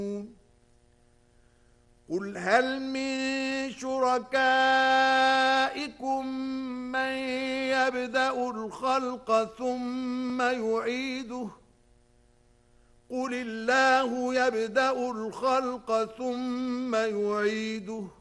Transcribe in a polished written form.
قل هل من شركائكم من يبدأ الخلق ثم يعيده قل الله يبدأ الخلق ثم يعيده